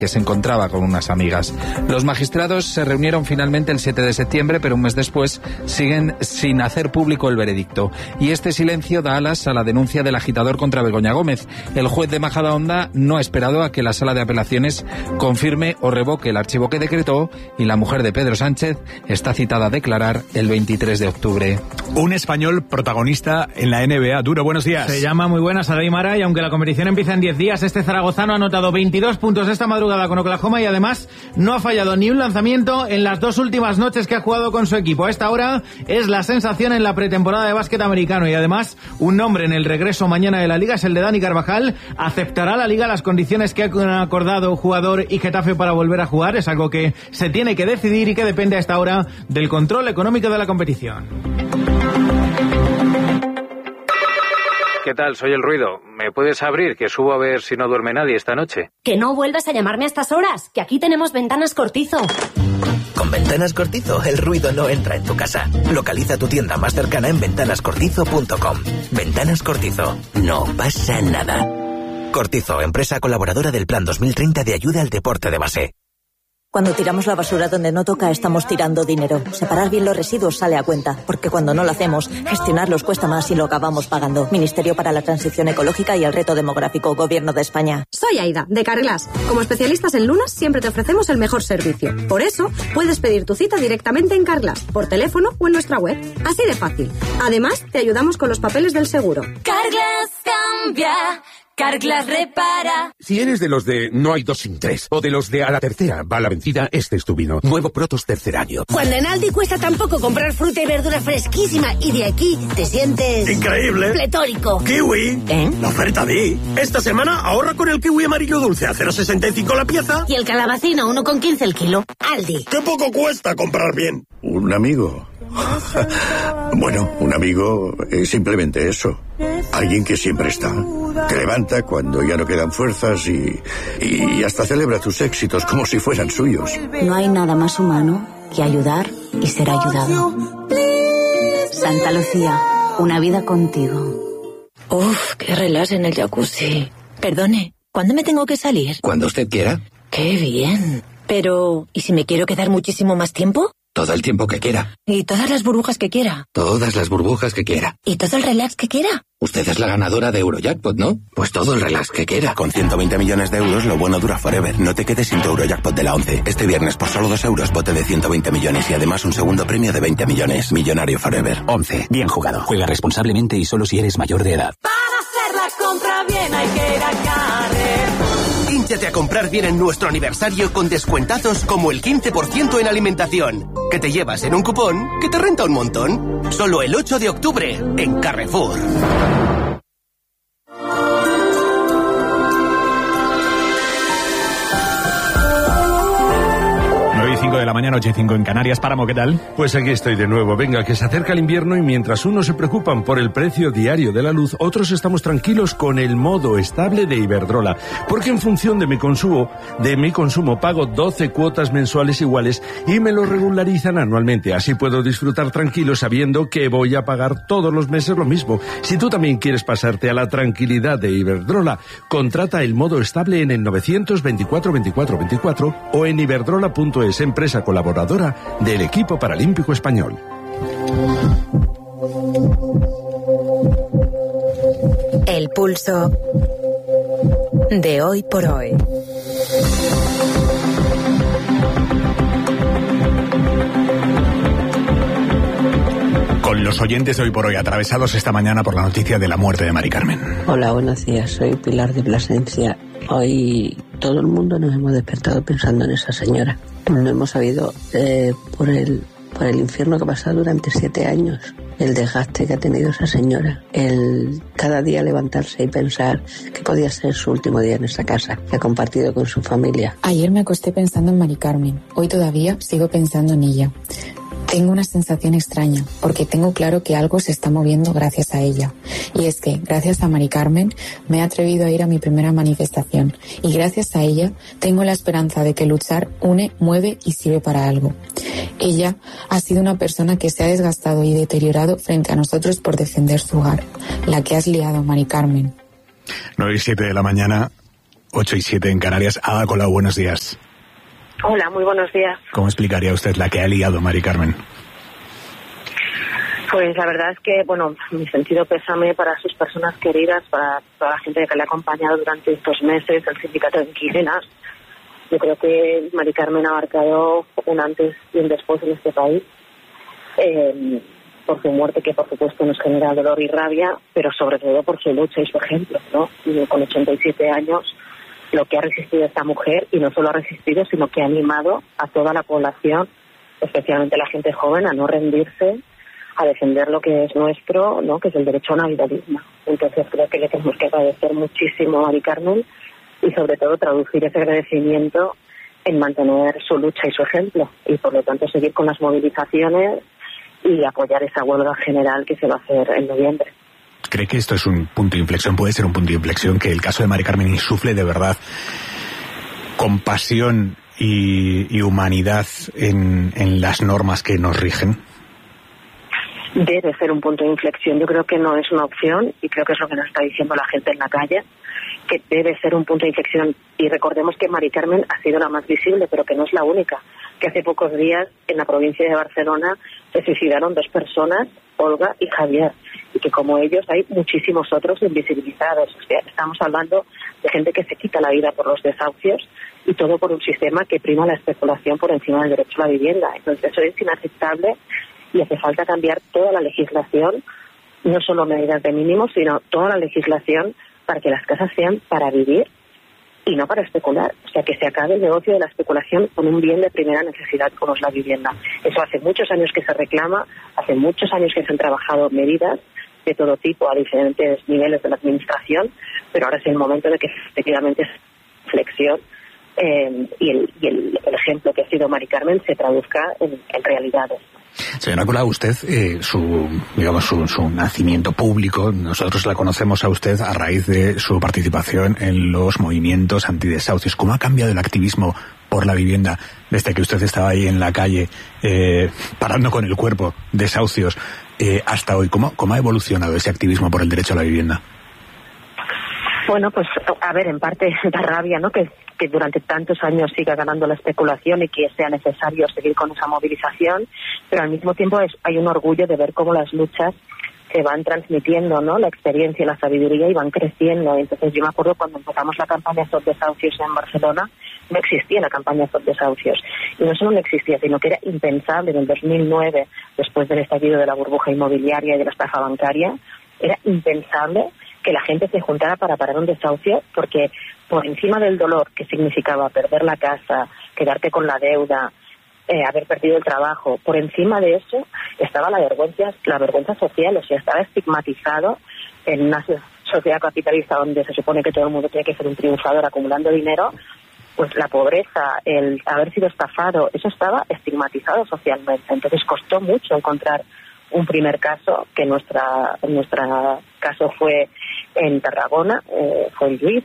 que se encontraba con unas amigas. Los magistrados se reunieron finalmente el 7 de septiembre, pero un mes después siguen sin hacer público el veredicto. Y este silencio da alas a la denuncia del agitador contra Begoña Gómez. El juez de Majadahonda no ha esperado a que la Sala de Apelaciones confirme o revoque el archivo que decretó, y la mujer de Pedro Sánchez está citada a declarar el 23 de octubre. Un español protagonista en la NBA. Duro, buenos días. Se llama muy buena Sarai Mara, y aunque la competición empieza en 10 días, este zaragozano ha anotado 22 puntos esta madrugada con Oklahoma y además no ha fallado ni un lanzamiento en las 2 últimas noches que ha jugado con su equipo. A esta hora es la sensación en la pretemporada de básquet americano, y además un nombre en el regreso mañana de la Liga es el de Dani Carvajal. ¿Aceptará la Liga las condiciones que han acordado jugador y Getafe para volver a jugar? Es algo que se tiene que decidir y que depende a esta hora del control económico de la competición. ¿Qué tal? Soy el Ruido. ¿Me puedes abrir, que subo a ver si no duerme nadie esta noche? Que no vuelvas a llamarme a estas horas, que aquí tenemos Ventanas Cortizo. Con Ventanas Cortizo, el ruido no entra en tu casa. Localiza tu tienda más cercana en ventanascortizo.com. Ventanas Cortizo. No pasa nada. Cortizo, empresa colaboradora del Plan 2030 de ayuda al deporte de base. Cuando tiramos la basura donde no toca, estamos tirando dinero. Separar bien los residuos sale a cuenta, porque cuando no lo hacemos, gestionarlos cuesta más y lo acabamos pagando. Ministerio para la Transición Ecológica y el Reto Demográfico, Gobierno de España. Soy Aida, de Carglass. Como especialistas en lunas, siempre te ofrecemos el mejor servicio. Por eso, puedes pedir tu cita directamente en Carglass, por teléfono o en nuestra web. Así de fácil. Además, te ayudamos con los papeles del seguro. Carglass cambia. Carglass repara. Si eres de los de no hay 2 sin 3 o de los de a la tercera va la vencida, este es tu vino. Nuevo Protos tercer año. Cuando en Aldi cuesta tan poco comprar fruta y verdura fresquísima y de aquí te sientes... ¡increíble! ¡Pletórico! ¡Kiwi! La oferta di. Esta semana ahorra con el kiwi amarillo dulce a 0,65 la pieza. Y el calabacín a 1,15 el kilo. Aldi. ¡Qué poco cuesta comprar bien! Un amigo. Bueno, un amigo es simplemente eso. Alguien que siempre está. Te levanta cuando ya no quedan fuerzas y hasta celebra tus éxitos como si fueran suyos. No hay nada más humano que ayudar y ser ayudado. Santa Lucía, una vida contigo. Uf, qué relax en el jacuzzi. Perdone, ¿cuándo me tengo que salir? Cuando usted quiera. Qué bien. Pero, ¿y si me quiero quedar muchísimo más tiempo? Todo el tiempo que quiera. ¿Y todas las burbujas que quiera? Todas las burbujas que quiera. ¿Y todo el relax que quiera? Usted es la ganadora de Eurojackpot, ¿no? Pues todo el relax que quiera. Con 120 millones de euros, lo bueno dura forever. No te quedes sin tu Eurojackpot de la 11. Este viernes, por solo 2 euros, bote de 120 millones y además un segundo premio de 20 millones. Millonario forever. 11. Bien jugado. Juega responsablemente y solo si eres mayor de edad. Para hacer la compra bien hay que ir a Carrefour. Hínchate a comprar bien en nuestro aniversario con descuentazos como el 15% en alimentación, que te llevas en un cupón que te renta un montón. Solo el 8 de octubre en Carrefour. 9:05 de la mañana, 8:05 en Canarias. Páramo, ¿qué tal? Pues aquí estoy de nuevo. Venga, que se acerca el invierno y mientras unos se preocupan por el precio diario de la luz, otros estamos tranquilos con el modo estable de Iberdrola. Porque en función de mi consumo pago 12 cuotas mensuales iguales y me lo regularizan anualmente. Así puedo disfrutar tranquilo sabiendo que voy a pagar todos los meses lo mismo. Si tú también quieres pasarte a la tranquilidad de Iberdrola, contrata el modo estable en el 924 24 24 o en iberdrola.es, empresa colaboradora del equipo paralímpico español. El pulso de hoy por hoy. Con los oyentes de hoy por hoy, atravesados esta mañana por la noticia de la muerte de Mari Carmen. Hola, buenos días, soy Pilar de Plasencia. Hoy todo el mundo nos hemos despertado pensando en esa señora. No hemos sabido por el infierno que ha pasado durante 7 años, el desgaste que ha tenido esa señora, el cada día levantarse y pensar que podía ser su último día en esa casa que ha compartido con su familia. Ayer me acosté pensando en Mari Carmen, hoy todavía sigo pensando en ella. Tengo una sensación extraña, porque tengo claro que algo se está moviendo gracias a ella. Y es que, gracias a Mari Carmen, me he atrevido a ir a mi primera manifestación. Y gracias a ella, tengo la esperanza de que luchar une, mueve y sirve para algo. Ella ha sido una persona que se ha desgastado y deteriorado frente a nosotros por defender su hogar. La que has liado, Mari Carmen. 9:07 de la mañana. 8:07 en Canarias. Ada Colau, buenos días. Hola, muy buenos días. ¿Cómo explicaría usted la que ha liado Mari Carmen? Pues la verdad es que, bueno, mi sentido pésame para sus personas queridas, para toda la gente que le ha acompañado durante estos meses, el sindicato de inquilinas. Yo creo que Mari Carmen ha marcado un antes y un después en este país, por su muerte, que por supuesto nos genera dolor y rabia, pero sobre todo por su lucha y su ejemplo, ¿no? Y con 87 años, lo que ha resistido esta mujer, y no solo ha resistido, sino que ha animado a toda la población, especialmente la gente joven, a no rendirse, a defender lo que es nuestro, ¿no? Que es el derecho a una vida digna. Entonces creo que le tenemos que agradecer muchísimo a Mari Carmen y sobre todo traducir ese agradecimiento en mantener su lucha y su ejemplo, y por lo tanto seguir con las movilizaciones y apoyar esa huelga general que se va a hacer en noviembre. ¿Cree que esto es un punto de inflexión? ¿Puede ser un punto de inflexión que el caso de Mari Carmen insufle de verdad compasión y humanidad en las normas que nos rigen? Debe ser un punto de inflexión. Yo creo que no es una opción, y creo que es lo que nos está diciendo la gente en la calle, que debe ser un punto de inflexión. Y recordemos que Mari Carmen ha sido la más visible, pero que no es la única. Que hace pocos días en la provincia de Barcelona se suicidaron 2 personas, Olga y Javier, y que como ellos hay muchísimos otros invisibilizados. O sea, estamos hablando de gente que se quita la vida por los desahucios, y todo por un sistema que prima la especulación por encima del derecho a la vivienda. Entonces eso es inaceptable, y hace falta cambiar toda la legislación, no solo medidas de mínimos, sino toda la legislación para que las casas sean para vivir y no para especular. O sea, que se acabe el negocio de la especulación con un bien de primera necesidad como es la vivienda. Eso hace muchos años que se reclama, hace muchos años que se han trabajado medidas de todo tipo a diferentes niveles de la administración, pero ahora es el momento de que efectivamente esa reflexión y el ejemplo que ha sido Mari Carmen se traduzca en realidades. Señora Colau, usted, su nacimiento público, nosotros la conocemos a usted a raíz de su participación en los movimientos antidesahucios. ¿Cómo ha cambiado el activismo por la vivienda desde que usted estaba ahí en la calle parando con el cuerpo desahucios hasta hoy? ¿Cómo ha evolucionado ese activismo por el derecho a la vivienda? Bueno, pues a ver, en parte da rabia, ¿no? Que durante tantos años siga ganando la especulación y que sea necesario seguir con esa movilización, pero al mismo tiempo hay un orgullo de ver cómo las luchas se van transmitiendo, ¿no? La experiencia y la sabiduría, y van creciendo. Entonces yo me acuerdo cuando empezamos la campaña Stop Desahucios en Barcelona, no existía la campaña Stop Desahucios. Y no solo no existía, sino que era impensable en el 2009, después del estallido de la burbuja inmobiliaria y de la estafa bancaria, era impensable que la gente se juntara para parar un desahucio, porque por encima del dolor que significaba perder la casa, quedarte con la deuda, haber perdido el trabajo, por encima de eso estaba la vergüenza social. O sea, estaba estigmatizado en una sociedad capitalista donde se supone que todo el mundo tiene que ser un triunfador acumulando dinero. Pues la pobreza, el haber sido estafado, eso estaba estigmatizado socialmente. Entonces costó mucho encontrar un primer caso, que en nuestra caso fue en Tarragona, fue en Lluís,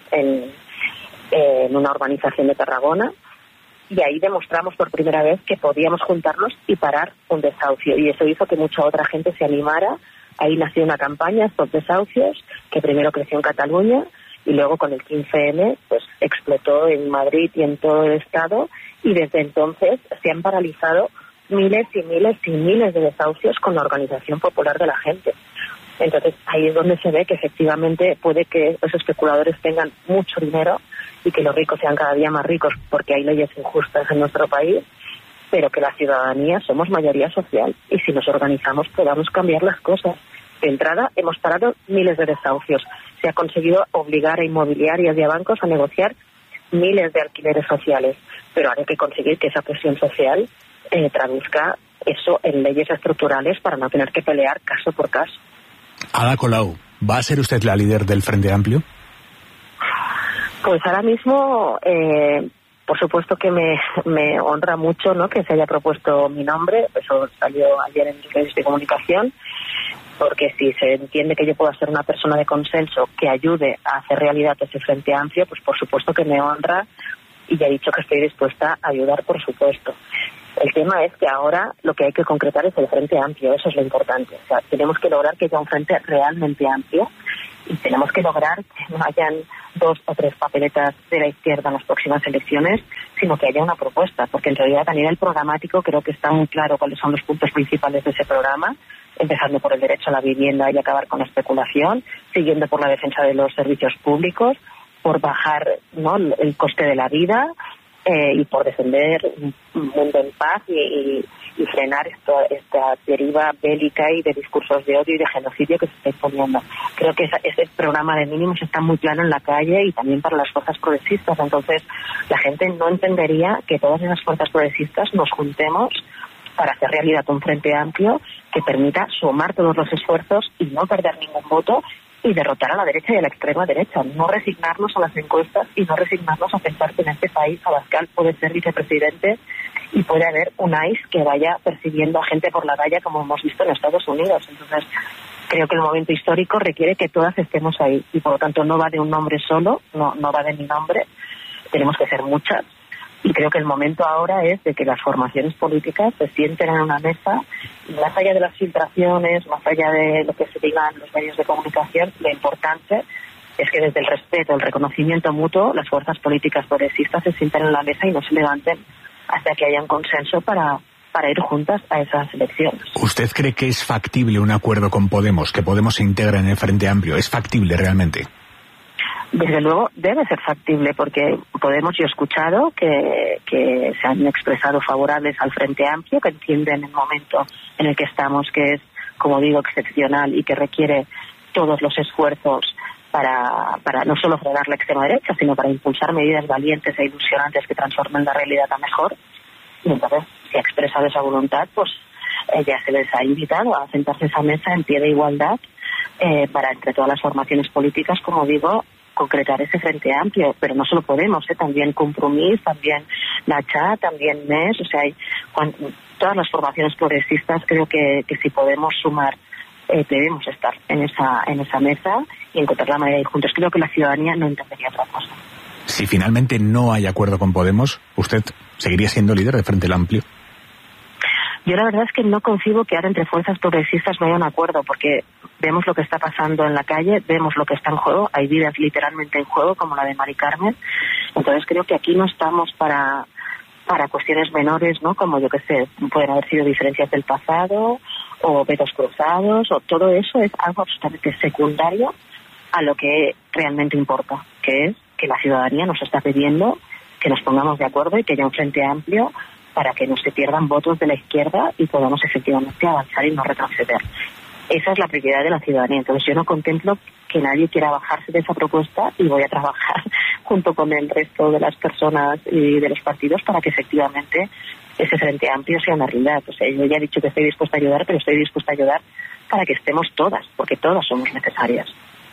en una urbanización de Tarragona, y ahí demostramos por primera vez que podíamos juntarnos y parar un desahucio, y eso hizo que mucha otra gente se animara. Ahí nació una campaña, Stop Desahucios, que primero creció en Cataluña, y luego con el 15M pues explotó en Madrid y en todo el estado, y desde entonces se han paralizado miles y miles y miles de desahucios con la organización popular de la gente. Entonces ahí es donde se ve que efectivamente puede que los especuladores tengan mucho dinero y que los ricos sean cada día más ricos porque hay leyes injustas en nuestro país, pero que la ciudadanía somos mayoría social, y si nos organizamos podamos cambiar las cosas. De entrada hemos parado miles de desahucios, se ha conseguido obligar a inmobiliarias y a bancos a negociar miles de alquileres sociales, pero hay que conseguir que esa presión social traduzca eso en leyes estructurales para no tener que pelear caso por caso. Ada Colau, ¿va a ser usted la líder del Frente Amplio? Pues ahora mismo, por supuesto que me honra mucho, ¿no?, que se haya propuesto mi nombre. Eso salió ayer en los medios de comunicación, porque si se entiende que yo puedo ser una persona de consenso que ayude a hacer realidad ese Frente Amplio, pues por supuesto que me honra, y ya he dicho que estoy dispuesta a ayudar, por supuesto. El tema es que ahora lo que hay que concretar es el Frente Amplio, eso es lo importante. O sea, tenemos que lograr que haya un frente realmente amplio y tenemos que lograr que no hayan 2 o 3 papeletas de la izquierda en las próximas elecciones, sino que haya una propuesta, porque en realidad a nivel programático creo que está muy claro cuáles son los puntos principales de ese programa, empezando por el derecho a la vivienda y acabar con la especulación, siguiendo por la defensa de los servicios públicos, por bajar, ¿no?, el coste de la vida, y por defender un mundo en paz y frenar esta deriva bélica y de discursos de odio y de genocidio que se está imponiendo. Creo que ese programa de mínimos está muy claro en la calle y también para las fuerzas progresistas. Entonces, la gente no entendería que todas esas fuerzas progresistas nos juntemos para hacer realidad un frente amplio que permita sumar todos los esfuerzos y no perder ningún voto y derrotar a la derecha y a la extrema derecha. No resignarnos a las encuestas y no resignarnos a pensar que en este país Abascal puede ser vicepresidente y puede haber un ICE que vaya persiguiendo a gente por la calle como hemos visto en Estados Unidos. Entonces, creo que el momento histórico requiere que todas estemos ahí y por lo tanto no va de un nombre solo, no va de mi nombre, tenemos que ser muchas. Y creo que el momento ahora es de que las formaciones políticas se sienten en una mesa y más allá de las filtraciones, más allá de lo que se diga en los medios de comunicación, lo importante es que desde el respeto, el reconocimiento mutuo, las fuerzas políticas progresistas se sienten en la mesa y no se levanten hasta que haya un consenso para ir juntas a esas elecciones. ¿Usted cree que es factible un acuerdo con Podemos, que Podemos se integra en el Frente Amplio? ¿Es factible realmente? Desde luego debe ser factible porque Podemos, yo he escuchado que se han expresado favorables al Frente Amplio, que entienden el momento en el que estamos, que es, como digo, excepcional y que requiere todos los esfuerzos para no solo frenar la extrema derecha, sino para impulsar medidas valientes e ilusionantes que transformen la realidad a mejor. Y entonces, si ha expresado esa voluntad, pues ya se les ha invitado a sentarse a esa mesa en pie de igualdad para, entre todas las formaciones políticas, como digo, concretar ese Frente Amplio, pero no solo Podemos, también Compromís, también la CHA, también MES, o sea, todas las formaciones progresistas creo que si podemos sumar, debemos estar en esa mesa y encontrar la manera de ir juntos. Creo que la ciudadanía no entendería otra cosa. Si finalmente no hay acuerdo con Podemos, ¿usted seguiría siendo líder del Frente Amplio? Yo la verdad es que no concibo que ahora entre fuerzas progresistas no haya un acuerdo, porque vemos lo que está pasando en la calle, vemos lo que está en juego, hay vidas literalmente en juego, como la de Mari Carmen. Entonces creo que aquí no estamos para cuestiones menores, ¿no? Como yo que sé, pueden haber sido diferencias del pasado, o vetos cruzados, o todo eso es algo absolutamente secundario a lo que realmente importa, que es que la ciudadanía nos está pidiendo que nos pongamos de acuerdo y que haya un Frente Amplio para que no se pierdan votos de la izquierda y podamos efectivamente avanzar y no retroceder. Esa es la prioridad de la ciudadanía. Entonces yo no contemplo que nadie quiera bajarse de esa propuesta y voy a trabajar junto con el resto de las personas y de los partidos para que efectivamente ese Frente Amplio sea una realidad. O sea, yo ya he dicho que estoy dispuesta a ayudar, pero estoy dispuesta a ayudar para que estemos todas, porque todas somos necesarias.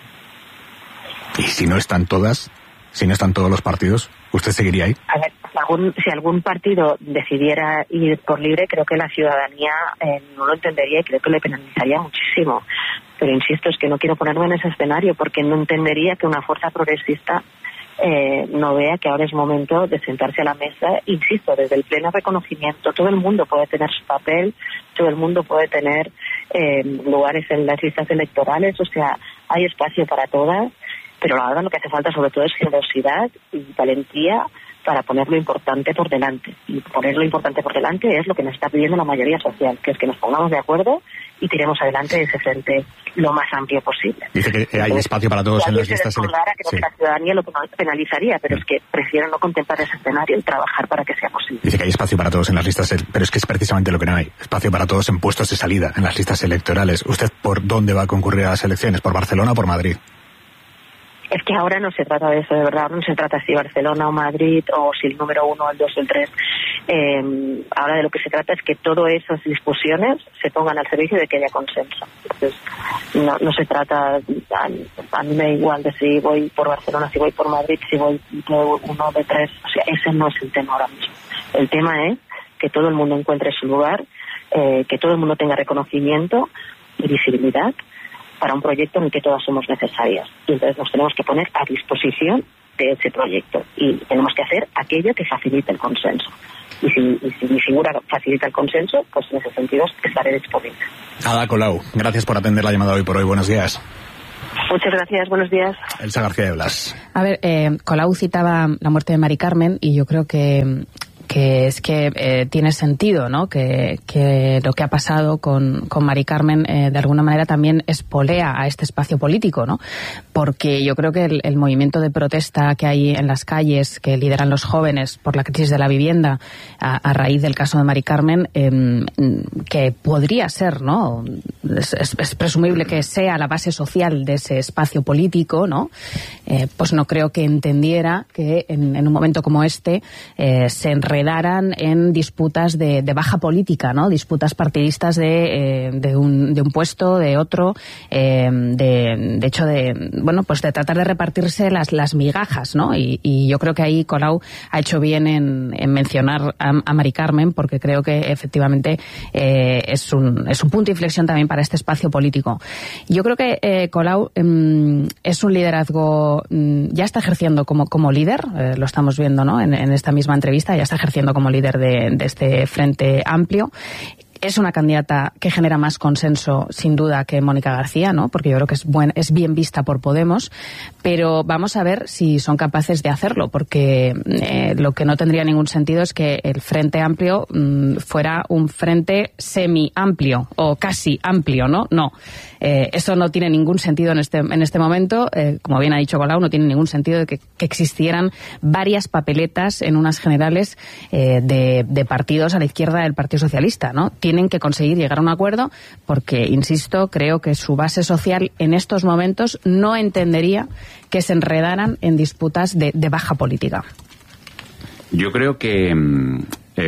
Y si no están todas, si no están todos los partidos, ¿usted seguiría ahí? A ver, si algún partido decidiera ir por libre, creo que la ciudadanía no lo entendería y creo que le penalizaría muchísimo. Pero insisto, es que no quiero ponerme en ese escenario porque no entendería que una fuerza progresista no vea que ahora es momento de sentarse a la mesa. Insisto, desde el pleno reconocimiento, todo el mundo puede tener su papel, todo el mundo puede tener lugares en las listas electorales, o sea, hay espacio para todas, pero ahora lo que hace falta sobre todo es generosidad y valentía para poner lo importante por delante. Y poner lo importante por delante es lo que nos está pidiendo la mayoría social, que es que nos pongamos de acuerdo y tiremos adelante ese frente lo más amplio posible. Dice que hay espacio para todos en las listas electorales. Creo que la ciudadanía lo penalizaría, pero es que prefiero no contemplar ese escenario y trabajar para que sea posible. Dice que hay espacio para todos en las listas, pero es que es precisamente lo que no hay. Espacio para todos en puestos de salida, en las listas electorales. ¿Usted por dónde va a concurrir a las elecciones? ¿Por Barcelona o por Madrid? Es que ahora no se trata de eso, de verdad. Ahora no se trata si Barcelona o Madrid o si el número 1 o el 2 o el 3. Ahora de lo que se trata es que todas esas discusiones se pongan al servicio de que haya consenso. Entonces, no se trata, a mí me da igual de si voy por Barcelona, si voy por Madrid, si voy de 1 de 3. O sea, ese no es el tema ahora mismo. El tema es que todo el mundo encuentre su lugar, que todo el mundo tenga reconocimiento y visibilidad para un proyecto en el que todas somos necesarias. Y entonces nos tenemos que poner a disposición de ese proyecto y tenemos que hacer aquello que facilite el consenso. Y si mi figura facilita el consenso, pues en ese sentido estaré disponible. Ada Colau, gracias por atender la llamada hoy por hoy. Buenos días. Muchas gracias, buenos días. Elsa García de Blas. A ver, Colau citaba la muerte de Mari Carmen y yo creo que tiene sentido, ¿no? Que lo que ha pasado con Mari Carmen de alguna manera también espolea a este espacio político, ¿no? Porque yo creo que el movimiento de protesta que hay en las calles, que lideran los jóvenes por la crisis de la vivienda a raíz del caso de Mari Carmen, que podría ser, ¿no? Es presumible que sea la base social de ese espacio político, ¿no? Pues no creo que entendiera que en un momento como este se enredaran en disputas de baja política, ¿no? Disputas partidistas de un puesto, de otro, de hecho pues de tratar de repartirse las migajas, ¿no? Y yo creo que ahí Colau ha hecho bien en mencionar a Mari Carmen, porque creo que efectivamente es un punto de inflexión también para este espacio político. Yo creo que Colau es un liderazgo, ya está ejerciendo como líder, lo estamos viendo, ¿no? En esta misma entrevista, ya está ejerciendo como líder de este Frente Amplio. Es una candidata que genera más consenso, sin duda, que Mónica García, ¿no? Porque yo creo que es bien vista por Podemos, pero vamos a ver si son capaces de hacerlo, porque lo que no tendría ningún sentido es que el Frente Amplio fuera un frente semi-amplio o casi amplio, ¿no? No. Eso no tiene ningún sentido en este momento. Como bien ha dicho Colau, no tiene ningún sentido de que existieran varias papeletas en unas generales de partidos a la izquierda del Partido Socialista, ¿no? Tienen que conseguir llegar a un acuerdo porque, insisto, creo que su base social en estos momentos no entendería que se enredaran en disputas de baja política. Yo creo que en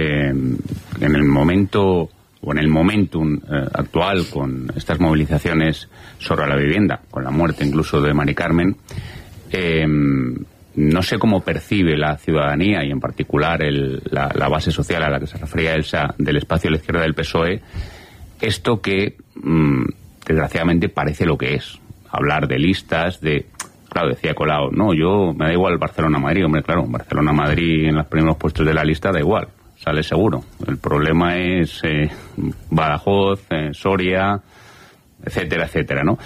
el momento o en el momentum actual, con estas movilizaciones sobre la vivienda, con la muerte incluso de Mari Carmen, no sé cómo percibe la ciudadanía y en particular la base social a la que se refería Elsa del espacio a la izquierda del PSOE, esto que desgraciadamente parece lo que es. Hablar de listas, claro, decía Colau, no, me da igual Barcelona-Madrid. Hombre, claro, Barcelona-Madrid en los primeros puestos de la lista da igual, sale seguro. El problema es Badajoz, Soria, etcétera, etcétera, ¿no?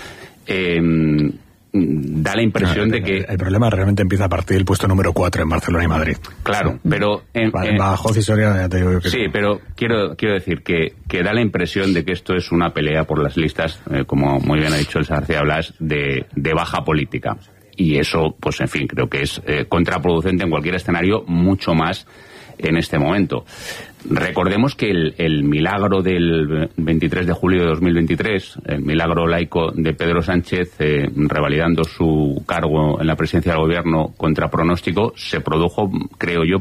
Da la impresión de que... El problema realmente empieza a partir del puesto número 4 en Barcelona y Madrid. Claro, pero... En Badajoz y Soria ya te digo que... Sí, pero quiero decir que da la impresión de que esto es una pelea por las listas, como muy bien ha dicho Elsa García Blas, de baja política. Y eso, pues en fin, creo que es contraproducente en cualquier escenario, mucho más en este momento. Recordemos que el milagro del 23 de julio de 2023, el milagro laico de Pedro Sánchez revalidando su cargo en la presidencia del gobierno contra pronóstico, se produjo, creo yo,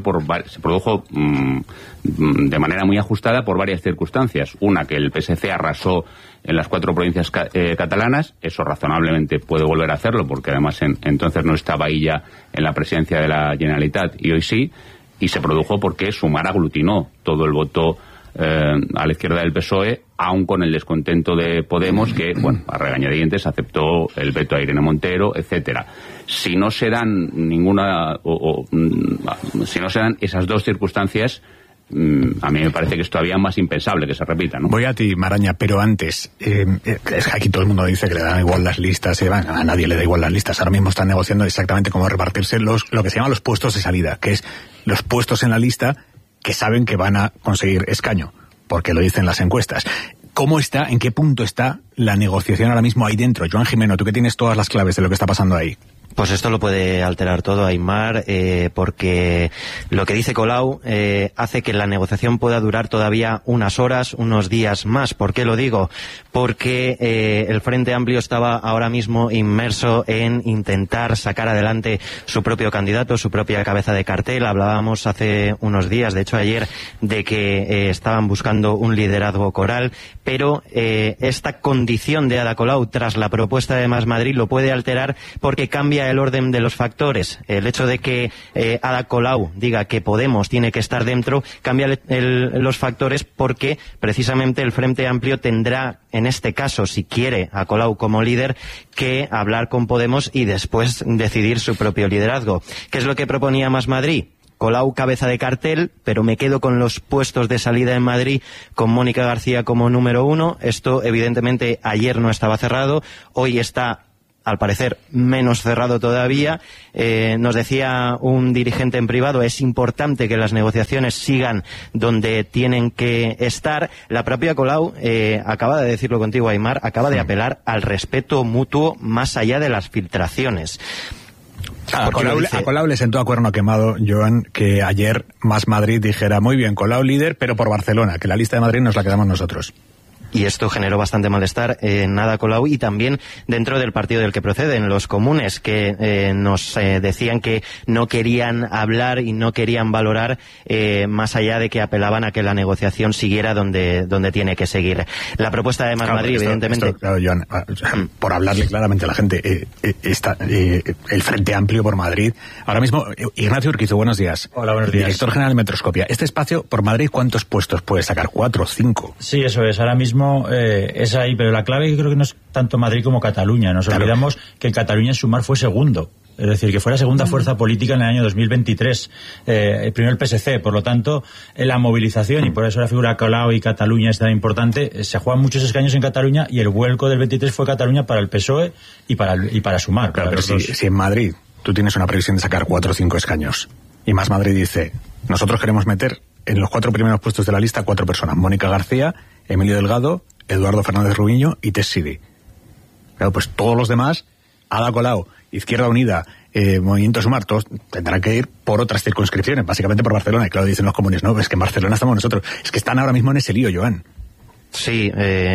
de manera muy ajustada por varias circunstancias. Una, que el PSC arrasó en las 4 provincias catalanas, eso razonablemente puede volver a hacerlo, porque además entonces no estaba ahí ya en la presidencia de la Generalitat y hoy sí. Y se produjo porque Sumar aglutinó todo el voto a la izquierda del PSOE, aun con el descontento de Podemos, que, bueno, a regañadientes aceptó el veto a Irene Montero, etcétera. Si no se dan si no se dan esas dos circunstancias, a mí me parece que es todavía más impensable que se repita, ¿no? Voy a ti, Maraña, pero antes, es que aquí todo el mundo dice que le dan igual las listas, a nadie le da igual las listas. Ahora mismo están negociando exactamente cómo repartirse lo que se llaman los puestos de salida, que es los puestos en la lista que saben que van a conseguir escaño, porque lo dicen las encuestas. ¿Cómo está, en qué punto está la negociación ahora mismo ahí dentro? Joan Jimeno, tú que tienes todas las claves de lo que está pasando ahí. Pues esto lo puede alterar todo, Aimar, porque lo que dice Colau hace que la negociación pueda durar todavía unas horas, unos días más. ¿Por qué lo digo? Porque el Frente Amplio estaba ahora mismo inmerso en intentar sacar adelante su propio candidato, su propia cabeza de cartel. Hablábamos hace unos días, de hecho ayer, de que estaban buscando un liderazgo coral, pero esta condición de Ada Colau tras la propuesta de Más Madrid lo puede alterar porque cambia el orden de los factores. El hecho de que Ada Colau diga que Podemos tiene que estar dentro cambia los factores, porque precisamente el Frente Amplio tendrá, en este caso, si quiere a Colau como líder, que hablar con Podemos y después decidir su propio liderazgo. ¿Qué es lo que proponía Más Madrid? Colau cabeza de cartel, pero me quedo con los puestos de salida en Madrid con Mónica García como número 1. Esto, evidentemente, ayer no estaba cerrado, hoy está al parecer menos cerrado todavía. Nos decía un dirigente en privado, es importante que las negociaciones sigan donde tienen que estar. La propia Colau, acaba de decirlo contigo, Aimar, acaba de apelar al respeto mutuo más allá de las filtraciones. A Colau le sentó a cuerno quemado, Joan, que ayer Más Madrid dijera, muy bien, Colau líder, pero por Barcelona, que la lista de Madrid nos la quedamos nosotros. Y esto generó bastante malestar en Ada Colau y también dentro del partido del que proceden, los comunes, que nos decían que no querían hablar y no querían valorar más allá de que apelaban a que la negociación siguiera donde tiene que seguir. La propuesta de Más Madrid, evidentemente... Claro, Joan, por hablarle claramente a la gente, el Frente Amplio por Madrid. Ahora mismo, Ignacio Urquizu, buenos días. Hola, buenos días. Director general de Metroscopia. Este espacio por Madrid, ¿cuántos puestos puede sacar? ¿4 o 5? Sí, eso es. Ahora mismo es ahí, pero la clave creo que no es tanto Madrid como Cataluña. Nos olvidamos que en Cataluña Sumar fue segundo. Es decir, que fue la segunda fuerza política en el año 2023. Primero el PSC, por lo tanto, la movilización, y por eso la figura Colau y Cataluña es tan importante, se juegan muchos escaños en Cataluña y el vuelco del 23 fue Cataluña para el PSOE y para Sumar. Claro, pero si en Madrid tú tienes una previsión de sacar 4 o 5 escaños y Más Madrid dice, nosotros queremos meter en los 4 primeros puestos de la lista 4 personas, Mónica García, Emilio Delgado, Eduardo Fernández Rubiño y Tess Sidi. Claro, pues todos los demás, Ada Colau, Izquierda Unida, Movimiento Sumar, todos tendrán que ir por otras circunscripciones, básicamente por Barcelona. Y claro, dicen los comunes, no, es que en Barcelona estamos nosotros. Es que están ahora mismo en ese lío, Joan. Sí,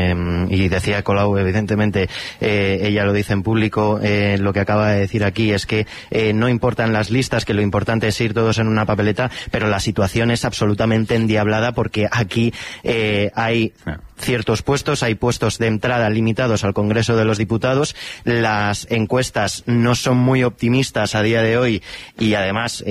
y decía Colau, evidentemente, ella lo dice en público, lo que acaba de decir aquí es que no importan las listas, que lo importante es ir todos en una papeleta, pero la situación es absolutamente endiablada porque aquí hay ciertos puestos, hay puestos de entrada limitados al Congreso de los Diputados, las encuestas no son muy optimistas a día de hoy y además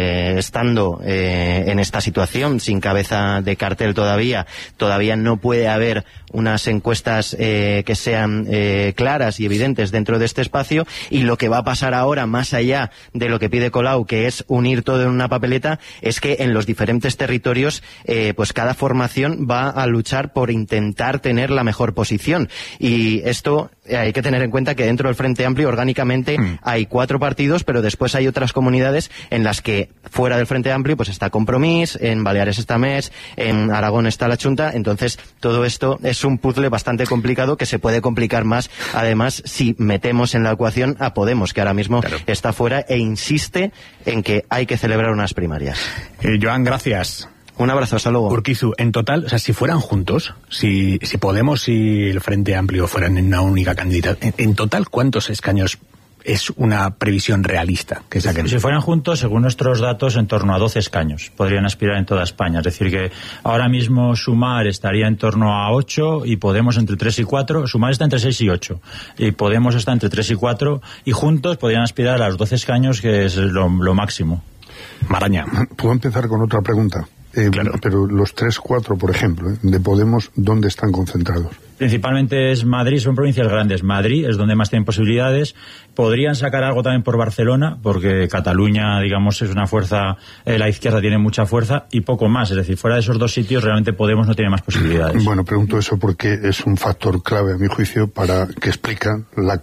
estando en esta situación sin cabeza de cartel todavía no puede haber unas encuestas que sean claras y evidentes dentro de este espacio, y lo que va a pasar ahora, más allá de lo que pide Colau, que es unir todo en una papeleta, es que en los diferentes territorios pues cada formación va a luchar por intentar tener la mejor posición, y esto hay que tener en cuenta que dentro del Frente Amplio orgánicamente hay 4 partidos, pero después hay otras comunidades en las que fuera del Frente Amplio pues está Compromís, en Baleares está MES, en Aragón está la Chunta. Entonces todo esto es un puzzle bastante complicado que se puede complicar más además si metemos en la ecuación a Podemos, que ahora mismo está fuera e insiste en que hay que celebrar unas primarias. Joan, gracias. Un abrazo, hasta luego. Urquizu, en total, o sea, si fueran juntos, si Podemos y el Frente Amplio fueran en una única candidata, en total, ¿cuántos escaños es una previsión realista que saquen? Si fueran juntos, según nuestros datos, en torno a 12 escaños podrían aspirar en toda España. Es decir, que ahora mismo Sumar estaría en torno a 8 y Podemos entre 3 y 4. Sumar está entre 6 y 8 y Podemos está entre 3 y 4, y juntos podrían aspirar a los 12 escaños, que es lo máximo. Maraña. ¿Puedo empezar con otra pregunta? Claro. Pero los 3-4, por ejemplo, de Podemos, ¿dónde están concentrados? Principalmente es Madrid, son provincias grandes. Madrid es donde más tienen posibilidades. Podrían sacar algo también por Barcelona, porque Cataluña, digamos, es una fuerza, la izquierda tiene mucha fuerza, y poco más. Es decir, fuera de esos 2 sitios realmente Podemos no tiene más posibilidades. Bueno, pregunto eso porque es un factor clave, a mi juicio, para que explica la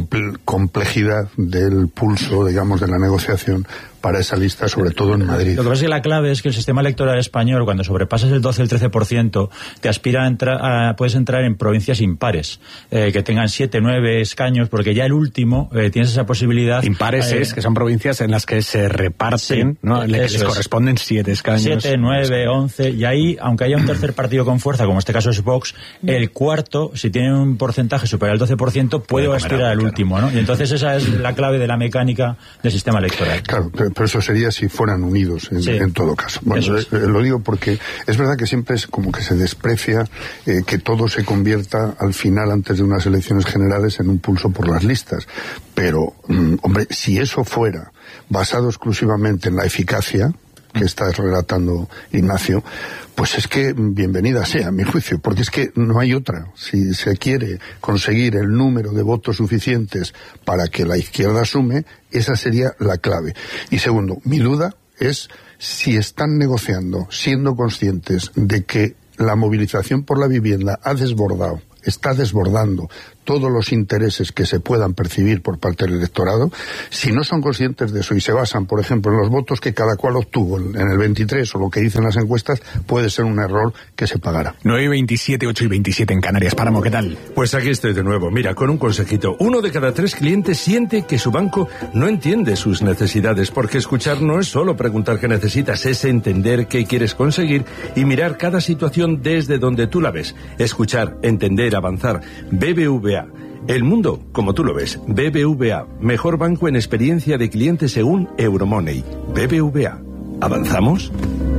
complejidad del pulso, digamos, de la negociación para esa lista, sobre todo en Madrid. Lo que pasa es que la clave es que el sistema electoral español, cuando sobrepasas el 12 o el 13%, te aspira a entrar, puedes entrar en provincias impares, que tengan 7, 9 escaños, porque ya el último tienes esa posibilidad. Impares es que son provincias en las que se reparten, sí, ¿no? Que les corresponden 7 escaños. 7, 9, 11, y ahí, aunque haya un tercer partido con fuerza, como en este caso es Vox, el cuarto, si tiene un porcentaje superior al 12%, puede aspirar al último, ¿no? Y entonces esa es la clave de la mecánica del sistema electoral. Claro, pero eso sería si fueran unidos en todo caso. Bueno, lo digo porque es verdad que siempre es como que se desprecia que todo se convierta al final, antes de unas elecciones generales, en un pulso por las listas. Pero, hombre, si eso fuera basado exclusivamente en la eficacia que está relatando Ignacio, pues es que bienvenida sea, a mi juicio, porque es que no hay otra. Si se quiere conseguir el número de votos suficientes para que la izquierda asume, esa sería la clave. Y segundo, mi duda es si están negociando siendo conscientes de que la movilización por la vivienda está desbordando todos los intereses que se puedan percibir por parte del electorado, si no son conscientes de eso y se basan, por ejemplo, en los votos que cada cual obtuvo en el 23 o lo que dicen las encuestas, puede ser un error que se pagará. 9:27, 8:27 en Canarias. Páramo, ¿qué tal? Pues aquí estoy de nuevo. Mira, con un consejito. 1 de cada 3 clientes siente que su banco no entiende sus necesidades, porque escuchar no es solo preguntar qué necesitas, es entender qué quieres conseguir y mirar cada situación desde donde tú la ves. Escuchar, entender, avanzar. BBVA. El mundo como tú lo ves. BBVA. Mejor banco en experiencia de cliente según Euromoney. BBVA. ¿Avanzamos?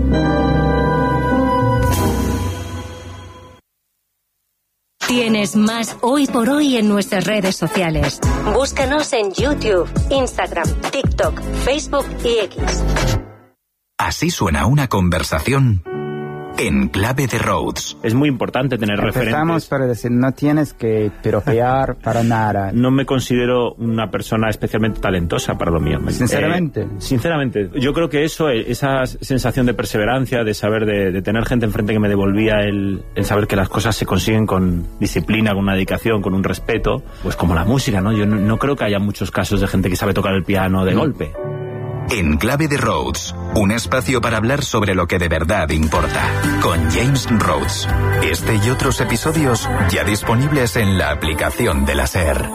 Tienes más Hoy por Hoy en nuestras redes sociales. Búscanos en YouTube, Instagram, TikTok, Facebook y X. Así suena una conversación en Clave de Rhodes. Es muy importante tener referentes. Empezamos para decir, no tienes que piropear para nada. No me considero una persona especialmente talentosa para lo mío. ¿Sinceramente? Sinceramente. Yo creo que eso, esa sensación de perseverancia, de saber, de tener gente enfrente que me devolvía el saber que las cosas se consiguen con disciplina, con una dedicación, con un respeto, pues como la música, ¿no? Yo no creo que haya muchos casos de gente que sabe tocar el piano de golpe. En Clave de Rhodes, un espacio para hablar sobre lo que de verdad importa, con James Rhodes. Este y otros episodios ya disponibles en la aplicación de la SER.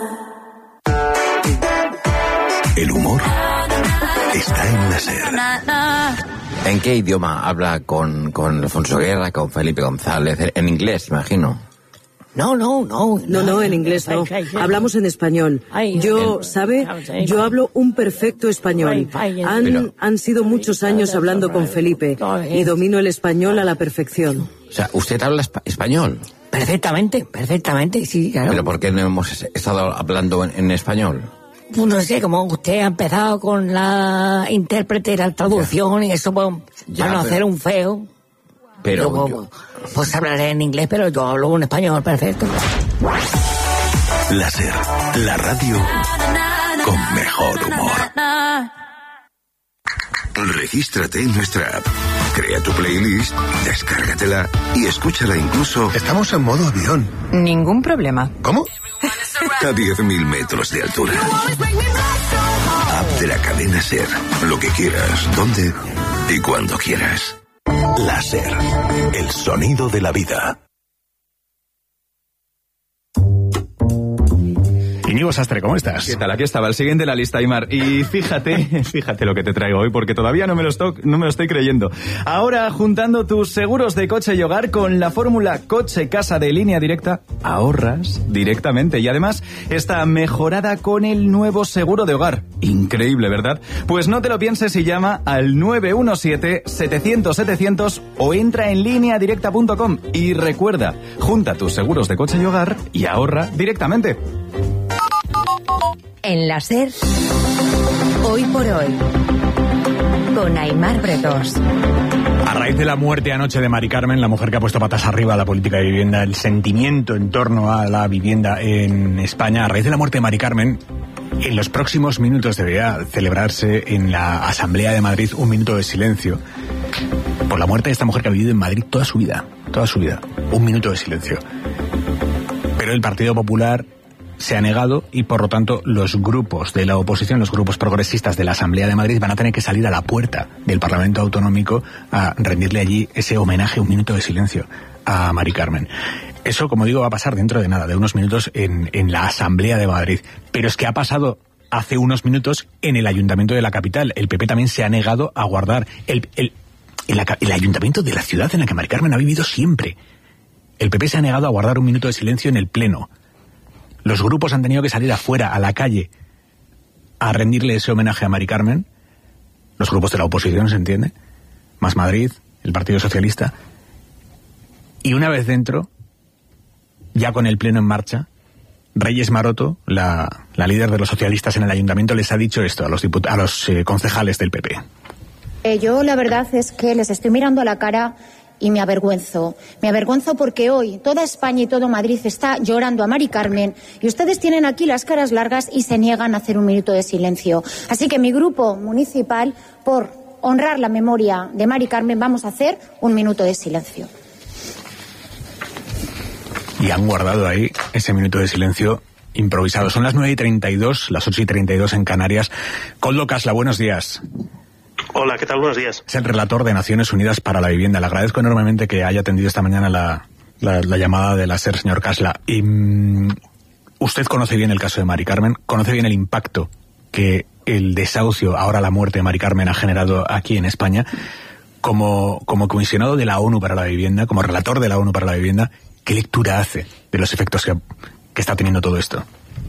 El humor está en la SER. ¿En qué idioma habla con Alfonso Guerra, con Felipe González? En inglés, imagino. No, en inglés no. Hablamos en español. Yo, ¿sabe? Yo hablo un perfecto español. Han sido muchos años hablando con Felipe y domino el español a la perfección. O sea, ¿usted habla español? Perfectamente, sí, claro. ¿Pero por qué no hemos estado hablando en español? Pues no sé, como usted ha empezado con la intérprete, la traducción y eso, para no hacer un feo. Pero pues hablaré en inglés, pero yo hablo un español perfecto. La SER, la radio con mejor humor. Regístrate en nuestra app, crea tu playlist, descárgatela y escúchala incluso... Estamos en modo avión. Ningún problema. ¿Cómo? A 10.000 metros de altura. App de la cadena SER. Lo que quieras, donde y cuando quieras. La SER, el sonido de la vida. Íñigo Sastre, ¿cómo estás? ¿Qué tal? Aquí estaba el siguiente de la lista, Aimar. Y fíjate lo que te traigo hoy, porque todavía no me lo estoy creyendo. Ahora, juntando tus seguros de coche y hogar con la fórmula coche-casa de Línea Directa, ahorras directamente. Y además, está mejorada con el nuevo seguro de hogar. Increíble, ¿verdad? Pues no te lo pienses y llama al 917-700-700 o entra en lineadirecta.com. Y recuerda, junta tus seguros de coche y hogar y ahorra directamente. En la SER, Hoy por Hoy, con Aimar Bretos. A raíz de la muerte anoche de Mari Carmen, la mujer que ha puesto patas arriba a la política de vivienda, el sentimiento en torno a la vivienda en España, a raíz de la muerte de Mari Carmen, en los próximos minutos debería celebrarse en la Asamblea de Madrid un minuto de silencio por la muerte de esta mujer que ha vivido en Madrid toda su vida. Un minuto de silencio. Pero el Partido Popular se ha negado y, por lo tanto, los grupos de la oposición, los grupos progresistas de la Asamblea de Madrid van a tener que salir a la puerta del Parlamento Autonómico a rendirle allí ese homenaje, un minuto de silencio a Mari Carmen. Eso, como digo, va a pasar dentro de nada, de unos minutos en la Asamblea de Madrid. Pero es que ha pasado hace unos minutos en el Ayuntamiento de la capital. El PP también se ha negado a guardar el Ayuntamiento de la ciudad en la que Mari Carmen ha vivido siempre. El PP se ha negado a guardar un minuto de silencio en el Pleno. Los grupos han tenido que salir afuera, a la calle, a rendirle ese homenaje a Mari Carmen. Los grupos de la oposición, ¿se entiende? Más Madrid, el Partido Socialista. Y una vez dentro, ya con el Pleno en marcha, Reyes Maroto, la líder de los socialistas en el ayuntamiento, les ha dicho esto a los concejales del PP. Yo la verdad es que les estoy mirando a la cara y me avergüenzo. Me avergüenzo porque hoy toda España y todo Madrid está llorando a Mari Carmen y ustedes tienen aquí las caras largas y se niegan a hacer un minuto de silencio. Así que mi grupo municipal, por honrar la memoria de Mari Carmen, vamos a hacer un minuto de silencio. y han guardado ahí ese minuto de silencio improvisado. Son las 9:32, las 8:32 en Canarias. Koldo Kasla, buenos días. Hola, ¿qué tal? Buenos días. Es el relator de Naciones Unidas para la Vivienda. Le agradezco enormemente que haya atendido esta mañana la llamada de la SER, señor Kasla. Y usted conoce bien el caso de Mari Carmen, conoce bien el impacto que el desahucio, ahora la muerte de Mari Carmen, ha generado aquí en España. Como comisionado de la ONU para la vivienda, como relator de la ONU para la vivienda, ¿qué lectura hace de los efectos que está teniendo todo esto?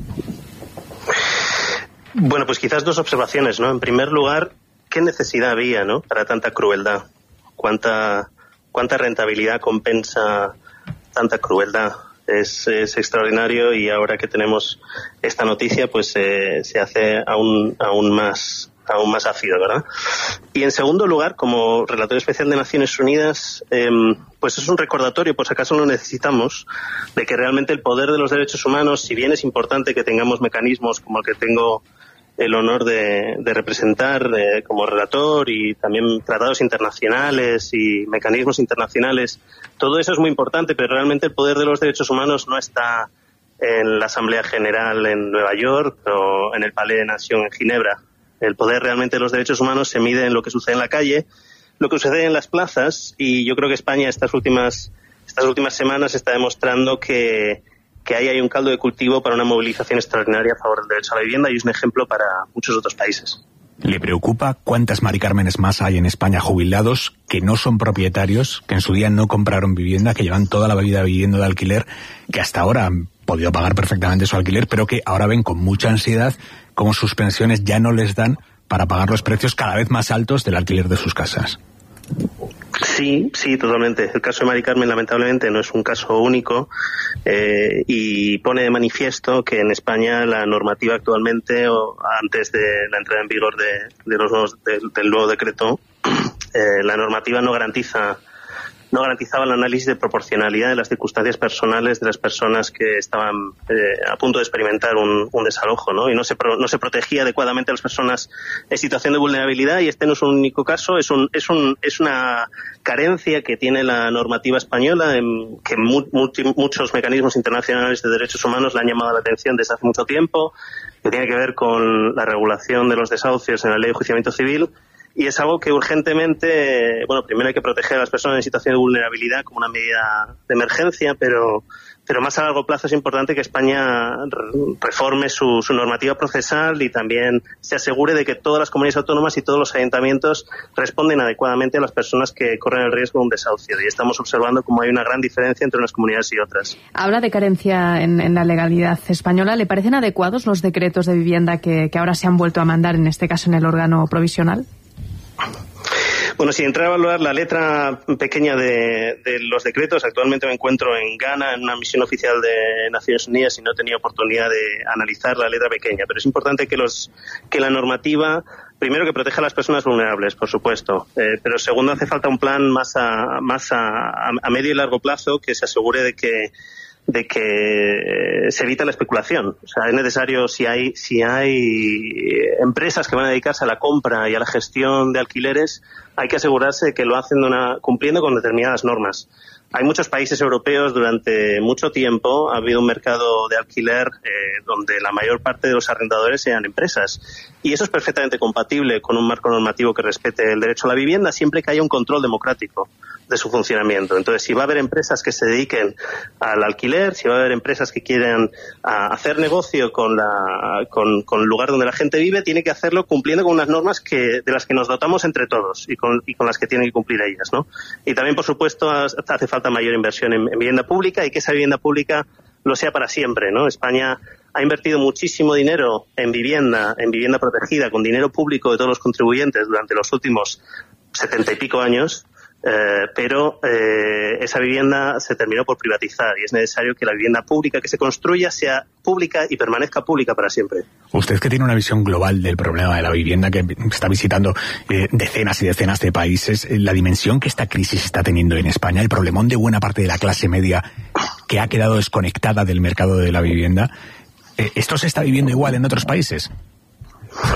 Bueno, pues quizás dos observaciones, ¿no? En primer lugar, ¿qué necesidad había, ¿no?, para tanta crueldad? ¿Cuánta rentabilidad compensa tanta crueldad? Es extraordinario, y ahora que tenemos esta noticia, pues se hace aún más ácido, ¿verdad? Y en segundo lugar, como relator especial de Naciones Unidas, pues es un recordatorio, por si acaso lo necesitamos, de que realmente el poder de los derechos humanos, si bien es importante que tengamos mecanismos como el que tengo el honor de representar como relator, y también tratados internacionales y mecanismos internacionales, todo eso es muy importante, pero realmente el poder de los derechos humanos no está en la Asamblea General en Nueva York o en el Palais de Nation en Ginebra. El poder realmente de los derechos humanos se mide en lo que sucede en la calle, lo que sucede en las plazas, y yo creo que España estas últimas semanas está demostrando que ahí hay un caldo de cultivo para una movilización extraordinaria a favor del derecho a la vivienda, y es un ejemplo para muchos otros países. ¿Le preocupa cuántas Mari Cármenes más hay en España jubilados que no son propietarios, que en su día no compraron vivienda, que llevan toda la vida viviendo de alquiler, que hasta ahora han podido pagar perfectamente su alquiler, pero que ahora ven con mucha ansiedad cómo sus pensiones ya no les dan para pagar los precios cada vez más altos del alquiler de sus casas? Sí, totalmente. El caso de Mari Carmen, lamentablemente, no es un caso único, y pone de manifiesto que en España la normativa actualmente, o antes de la entrada en vigor del nuevo decreto, la normativa no garantizaba el análisis de proporcionalidad de las circunstancias personales de las personas que estaban a punto de experimentar un desalojo, ¿no? Y no se protegía adecuadamente a las personas en situación de vulnerabilidad, y este no es un único caso, es una carencia que tiene la normativa española, que muchos mecanismos internacionales de derechos humanos le han llamado la atención desde hace mucho tiempo, que tiene que ver con la regulación de los desahucios en la Ley de Enjuiciamiento Civil. Y es algo que urgentemente, bueno, primero hay que proteger a las personas en situación de vulnerabilidad como una medida de emergencia, pero más a largo plazo es importante que España reforme su normativa procesal, y también se asegure de que todas las comunidades autónomas y todos los ayuntamientos responden adecuadamente a las personas que corren el riesgo de un desahucio. Y estamos observando cómo hay una gran diferencia entre unas comunidades y otras. Habla de carencia en la legalidad española. ¿Le parecen adecuados los decretos de vivienda que ahora se han vuelto a mandar, en este caso en el órgano provisional? Bueno, sin entrar a evaluar la letra pequeña de los decretos, actualmente me encuentro en Ghana en una misión oficial de Naciones Unidas y no he tenido oportunidad de analizar la letra pequeña, pero es importante que la normativa, primero, que proteja a las personas vulnerables, por supuesto, pero segundo, hace falta un plan más a medio y largo plazo que se asegure de que se evita la especulación. O sea, es necesario, si hay empresas que van a dedicarse a la compra y a la gestión de alquileres, hay que asegurarse de que lo hacen cumpliendo con determinadas normas. Hay muchos países europeos, durante mucho tiempo ha habido un mercado de alquiler donde la mayor parte de los arrendadores eran empresas, y eso es perfectamente compatible con un marco normativo que respete el derecho a la vivienda, siempre que haya un control democrático de su funcionamiento. Entonces, si va a haber empresas que se dediquen al alquiler, si va a haber empresas que quieran hacer negocio con el lugar donde la gente vive, tiene que hacerlo cumpliendo con unas normas de las que nos dotamos entre todos, y con las que tienen que cumplir ellas, ¿no? Y también, por supuesto, hace falta mayor inversión en vivienda pública, y que esa vivienda pública lo sea para siempre, ¿no? España ha invertido muchísimo dinero en vivienda protegida, con dinero público de todos los contribuyentes durante los últimos 70 y pico años, pero esa vivienda se terminó por privatizar, y es necesario que la vivienda pública que se construya sea pública y permanezca pública para siempre. Usted, que tiene una visión global del problema de la vivienda, que está visitando decenas y decenas de países, la dimensión que esta crisis está teniendo en España, el problemón de buena parte de la clase media que ha quedado desconectada del mercado de la vivienda, ¿esto se está viviendo igual en otros países?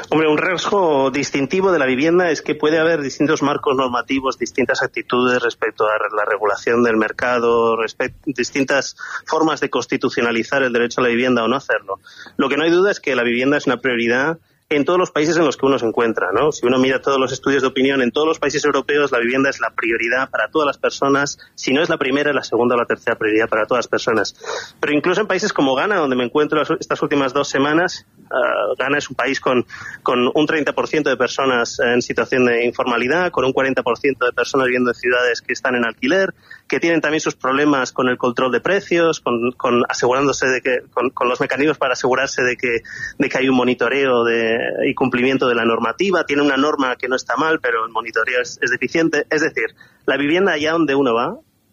Hombre, un rasgo distintivo de la vivienda es que puede haber distintos marcos normativos, distintas actitudes respecto a la regulación del mercado, distintas formas de constitucionalizar el derecho a la vivienda o no hacerlo. Lo que no hay duda es que la vivienda es una prioridad en todos los países en los que uno se encuentra, ¿no? Si uno mira todos los estudios de opinión, en todos los países europeos la vivienda es la prioridad para todas las personas, si no es la primera, la segunda o la tercera prioridad para todas las personas. Pero incluso en países como Ghana, donde me encuentro estas últimas 2 semanas, Ghana es un país con un 30% de personas en situación de informalidad, con un 40% de personas viviendo en ciudades que están en alquiler, que tienen también sus problemas con el control de precios, con asegurándose de que, con los mecanismos para asegurarse de que hay un monitoreo y cumplimiento de la normativa. Tiene una norma que no está mal, pero el monitoreo es deficiente. Es decir, la vivienda allá donde uno va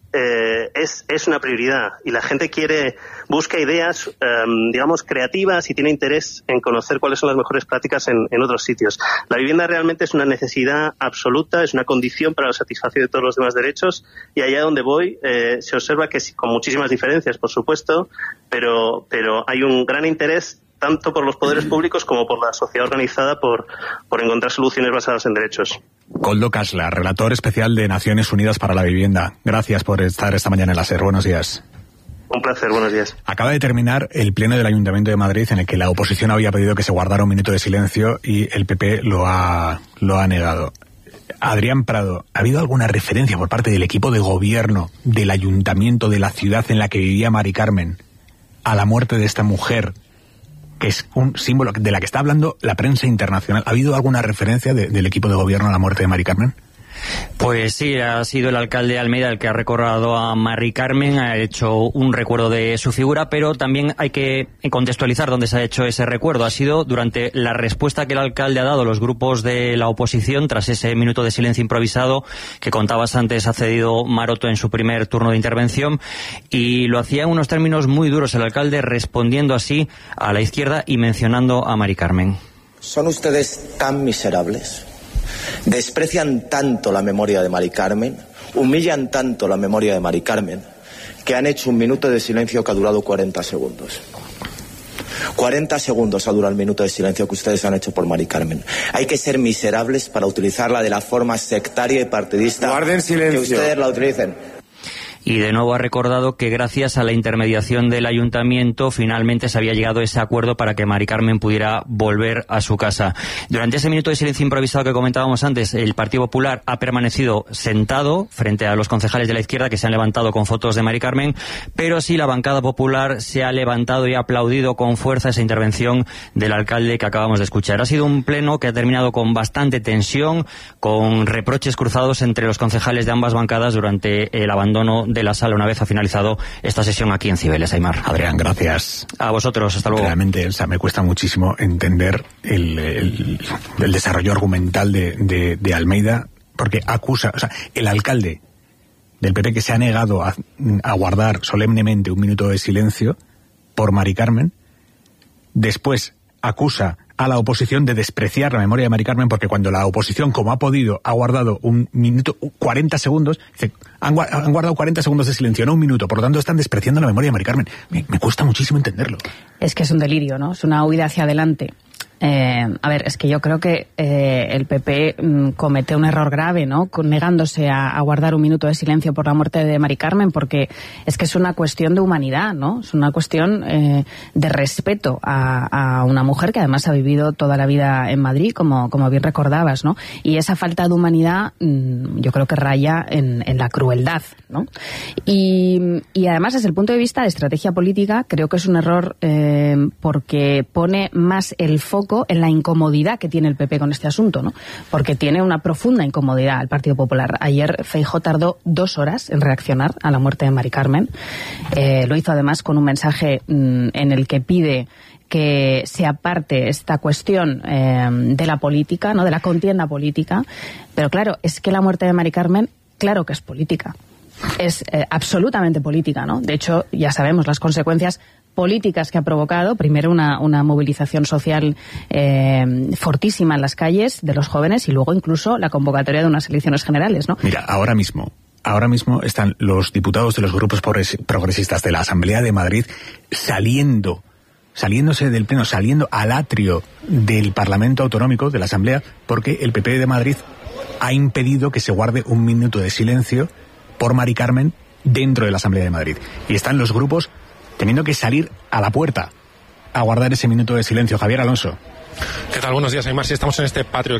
es una prioridad, y la gente busca ideas, digamos, creativas, y tiene interés en conocer cuáles son las mejores prácticas en otros sitios. La vivienda realmente es una necesidad absoluta, es una condición para la satisfacción de todos los demás derechos, y allá donde voy se observa que con muchísimas diferencias, por supuesto, pero hay un gran interés tanto por los poderes públicos como por la sociedad organizada por encontrar soluciones basadas en derechos. Koldo Kasla, relator especial de Naciones Unidas para la Vivienda. Gracias por estar esta mañana en la SER. Buenos días. Un placer, buenos días. Acaba de terminar el pleno del Ayuntamiento de Madrid, en el que la oposición había pedido que se guardara un minuto de silencio y el PP lo ha negado. Adrián Prado, ¿ha habido alguna referencia por parte del equipo de gobierno del Ayuntamiento de la ciudad en la que vivía Mari Carmen a la muerte de esta mujer, que es un símbolo de la que está hablando la prensa internacional? ¿Ha habido alguna referencia del equipo de gobierno a la muerte de Mari Carmen? Pues sí, ha sido el alcalde de Almeida el que ha recordado a Mari Carmen, ha hecho un recuerdo de su figura, pero también hay que contextualizar dónde se ha hecho ese recuerdo. Ha sido durante la respuesta que el alcalde ha dado a los grupos de la oposición tras ese minuto de silencio improvisado que contabas antes, ha cedido Maroto en su primer turno de intervención, y lo hacía en unos términos muy duros el alcalde, respondiendo así a la izquierda y mencionando a Mari Carmen. ¿Son ustedes tan miserables? Desprecian tanto la memoria de Mari Carmen, humillan tanto la memoria de Mari Carmen, que han hecho un minuto de silencio que ha durado 40 segundos. 40 segundos ha durado el minuto de silencio que ustedes han hecho por Mari Carmen. Hay que ser miserables para utilizarla de la forma sectaria y partidista. Guarden silencio. Que ustedes la utilicen. Y de nuevo ha recordado que gracias a la intermediación del ayuntamiento finalmente se había llegado a ese acuerdo para que Mari Carmen pudiera volver a su casa. Durante ese minuto de silencio improvisado que comentábamos antes, el Partido Popular ha permanecido sentado frente a los concejales de la izquierda que se han levantado con fotos de Mari Carmen, pero sí la bancada popular se ha levantado y ha aplaudido con fuerza esa intervención del alcalde que acabamos de escuchar. Ha sido un pleno que ha terminado con bastante tensión, con reproches cruzados entre los concejales de ambas bancadas durante el abandono de la sala una vez ha finalizado esta sesión aquí en Cibeles. Aimar. Adrián, gracias. A vosotros, hasta luego. Realmente, Elsa, me cuesta muchísimo entender el desarrollo argumental de Almeida, porque acusa, o sea, el alcalde del PP que se ha negado a guardar solemnemente un minuto de silencio por Mari Carmen, después acusa a la oposición de despreciar la memoria de Mari Carmen, porque cuando la oposición, como ha podido, ha guardado un minuto, 40 segundos, dice, han guardado 40 segundos de silencio, no un minuto, por lo tanto están despreciando la memoria de Mari Carmen. Me cuesta muchísimo entenderlo. Es que es un delirio, ¿no? Es una huida hacia adelante. A ver, es que yo creo que el PP comete un error grave, ¿no? Negándose a guardar un minuto de silencio por la muerte de Mari Carmen, porque es que es una cuestión de humanidad, ¿no? Es una cuestión de respeto a una mujer que además ha vivido toda la vida en Madrid, como bien recordabas, ¿no? Y esa falta de humanidad yo creo que raya en la crueldad, ¿no? Y además, desde el punto de vista de estrategia política, creo que es un error porque pone más el foco en la incomodidad que tiene el PP con este asunto, ¿no? Porque tiene una profunda incomodidad el Partido Popular. Ayer Feijóo tardó 2 horas en reaccionar a la muerte de Mari Carmen. Lo hizo además con un mensaje en el que pide que se aparte esta cuestión de la política, ¿no? De la contienda política. Pero claro, es que la muerte de Mari Carmen, claro que es política. Es absolutamente política, ¿no? De hecho, ya sabemos las consecuencias políticas que ha provocado, primero una movilización social fortísima en las calles de los jóvenes y luego incluso la convocatoria de unas elecciones generales, ¿no? Mira, ahora mismo están los diputados de los grupos progresistas de la Asamblea de Madrid saliendo saliéndose del Pleno, saliendo al atrio del Parlamento Autonómico, de la Asamblea, porque el PP de Madrid ha impedido que se guarde un minuto de silencio por Mari Carmen dentro de la Asamblea de Madrid. Y están los grupos teniendo que salir a la puerta a guardar ese minuto de silencio. Javier Alonso. ¿Qué tal? Buenos días, Aymar. Sí, estamos en este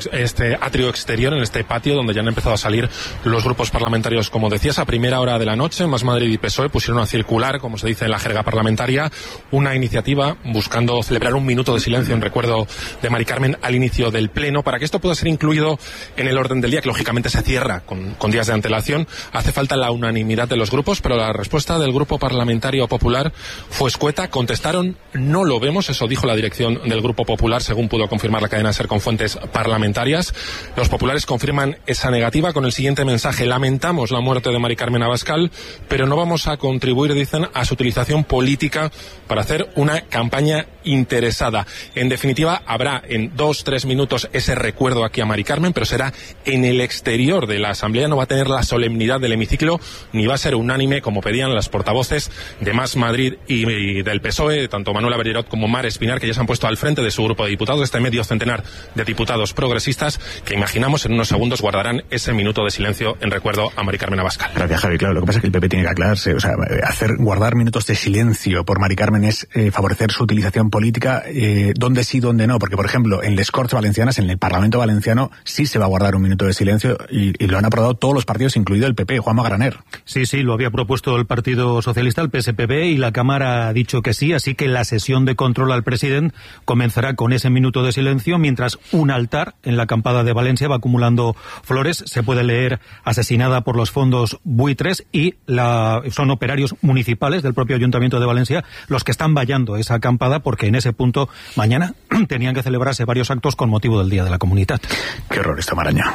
atrio exterior, en este patio donde ya han empezado a salir los grupos parlamentarios. Como decías, a primera hora de la noche, Más Madrid y PSOE pusieron a circular, como se dice en la jerga parlamentaria, una iniciativa buscando celebrar un minuto de silencio en recuerdo de Mari Carmen al inicio del Pleno. Para que esto pueda ser incluido en el orden del día, que lógicamente se cierra con días de antelación, hace falta la unanimidad de los grupos, pero la respuesta del Grupo Parlamentario Popular fue escueta. Contestaron, no lo vemos, eso dijo la dirección del Grupo Popular, según pudo confirmar la cadena SER con fuentes parlamentarias. Los populares confirman esa negativa con el siguiente mensaje: lamentamos la muerte de Mari Carmen Abascal, pero no vamos a contribuir, dicen, a su utilización política para hacer una campaña interesada. En definitiva, habrá en 2-3 minutos ese recuerdo aquí a Mari Carmen, pero será en el exterior de la Asamblea, no va a tener la solemnidad del hemiciclo, ni va a ser unánime como pedían las portavoces de Más Madrid y del PSOE, tanto Manuela Bellerot como Mar Espinar, que ya se han puesto al frente de su grupo de diputados, este medio centenar de diputados progresistas, que imaginamos en unos segundos guardarán ese minuto de silencio en recuerdo a Mari Carmen Abascal. Gracias, Javi. Claro, lo que pasa es que el PP tiene que aclararse. O sea, guardar minutos de silencio por Mari Carmen es favorecer su utilización política, donde sí, donde no. Porque, por ejemplo, en les Corts Valencianas, en el Parlamento Valenciano, sí se va a guardar un minuto de silencio y lo han aprobado todos los partidos, incluido el PP. Juanma Graner. Sí, lo había propuesto el Partido Socialista, el PSPB, y la Cámara ha dicho que sí, así que la sesión de control al presidente comenzará con ese minuto de silencio, mientras un altar en la acampada de Valencia va acumulando flores. Se puede leer asesinada por los fondos buitres, y son operarios municipales del propio Ayuntamiento de Valencia los que están vallando esa acampada, porque en ese punto mañana tenían que celebrarse varios actos con motivo del Día de la Comunidad. Qué horror esta maraña.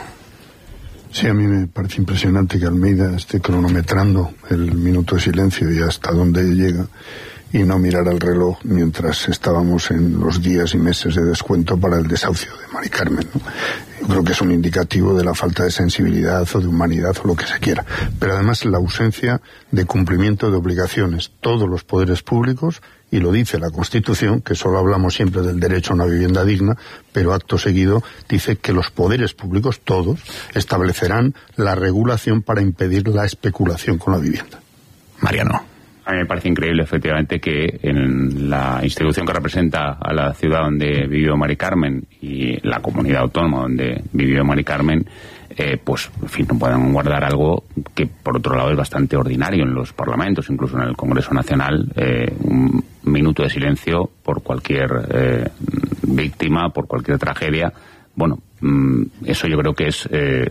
Sí, a mí me parece impresionante que Almeida esté cronometrando el minuto de silencio y hasta dónde llega, y no mirar al reloj mientras estábamos en los días y meses de descuento para el desahucio de Mari Carmen, ¿no? Yo creo que es un indicativo de la falta de sensibilidad o de humanidad o lo que se quiera, pero además la ausencia de cumplimiento de obligaciones. Todos los poderes públicos, y lo dice la Constitución, que solo hablamos siempre del derecho a una vivienda digna, pero acto seguido dice que los poderes públicos, todos, establecerán la regulación para impedir la especulación con la vivienda. Mariano. A mí me parece increíble, efectivamente, que en la institución que representa a la ciudad donde vivió Mari Carmen y la comunidad autónoma donde vivió Mari Carmen, pues, en fin, no puedan guardar algo que, por otro lado, es bastante ordinario en los parlamentos, incluso en el Congreso Nacional, un minuto de silencio por cualquier víctima, por cualquier tragedia. Bueno, eso yo creo que es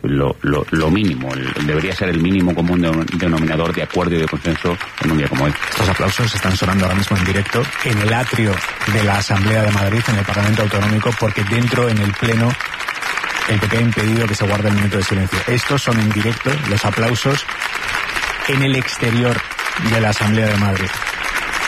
lo mínimo, debería ser el mínimo común denominador de acuerdo y de consenso en un día como hoy. Estos aplausos están sonando ahora mismo en directo en el atrio de la Asamblea de Madrid, en el Parlamento Autonómico, porque dentro, en el Pleno, el PP ha impedido que se guarde el minuto de silencio. Estos son en directo los aplausos en el exterior de la Asamblea de Madrid.